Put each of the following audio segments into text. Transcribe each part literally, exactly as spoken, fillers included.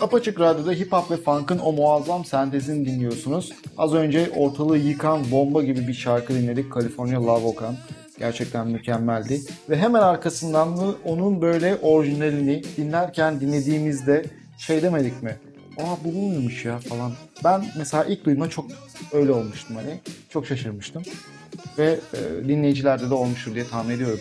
Apaçık Radyo'da hip hop ve funk'ın o muazzam sentezini dinliyorsunuz. Az önce ortalığı yıkan bomba gibi bir şarkı dinledik. California Love Okan. Gerçekten mükemmeldi. Ve hemen arkasından da onun böyle orijinalini dinlerken dinlediğimizde şey demedik mi? Aa bu muymuş ya falan. Ben mesela ilk duyduğumda çok öyle olmuştum hani. Çok şaşırmıştım. Ve e, dinleyicilerde de olmuştur diye tahmin ediyorum.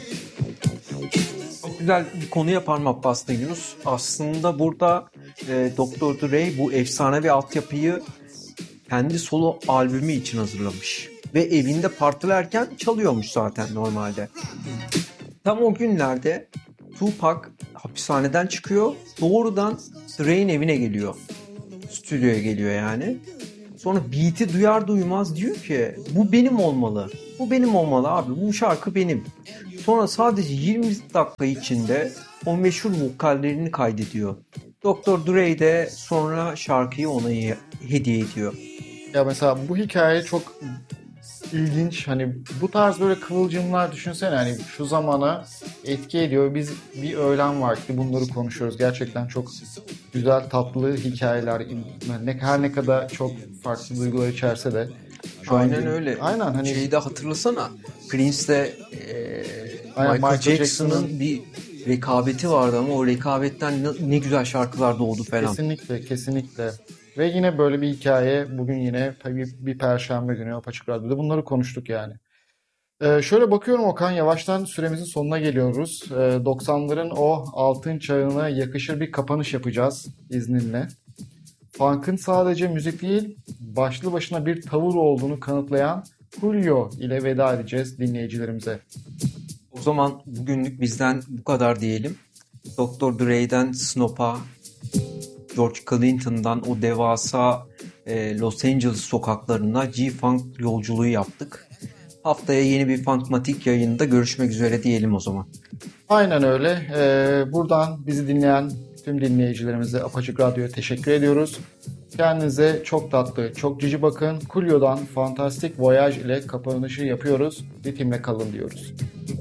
Çok güzel bir konuya parmak bastı Yunus. Aslında burada e, doktor Dre bu efsanevi altyapıyı kendi solo albümü için hazırlamış. Ve evinde partilerken çalıyormuş zaten normalde. Tam o günlerde Tupac hapishaneden çıkıyor. Doğrudan Dre'nin evine geliyor. Stüdyoya geliyor yani. Sonra beat'i duyar duymaz diyor ki bu benim olmalı. Bu benim olmalı abi. Bu şarkı benim. Sonra sadece yirmi dakika içinde o meşhur vokallerini kaydediyor. doktor Dre de sonra şarkıyı ona hediye ediyor. Ya mesela bu hikaye çok ilginç. Hani bu tarz böyle kıvılcımlar düşünsene hani şu zamana etki ediyor. Biz bir öğlen vakti bunları konuşuyoruz. Gerçekten çok güzel tatlı hikayeler. Ne, her ne kadar çok farklı duygular içerse de. Şu Aynen an, öyle. Aynen hani şeyi de hatırlasana. Prince'le e, Michael, Michael Jackson'ın, Jackson'ın bir rekabeti vardı ama o rekabetten ne, ne güzel şarkılar doğdu falan. Kesinlikle, kesinlikle. Ve yine böyle bir hikaye. Bugün yine tabii bir Perşembe günü Apaçık Radyo'da bunları konuştuk yani. Ee, şöyle bakıyorum Okan, yavaştan süremizin sonuna geliyoruz. Ee, doksanların o altın çağına yakışır bir kapanış yapacağız izninle. Funk'ın sadece müzik değil, başlı başına bir tavır olduğunu kanıtlayan Coolio ile veda edeceğiz dinleyicilerimize. O zaman bugünlük bizden bu kadar diyelim. doktor Dre'den Snoop'a, George Clinton'dan o devasa e, Los Angeles sokaklarına G-Funk yolculuğu yaptık. Haftaya yeni bir Funkmatik yayında görüşmek üzere diyelim o zaman. Aynen öyle. Ee, buradan bizi dinleyen tüm dinleyicilerimize Apaçık Radyo'ya teşekkür ediyoruz. Kendinize çok tatlı, çok cici bakın. Coolio'dan Fantastic Voyage ile kapanışı yapıyoruz. Ritimle kalın diyoruz.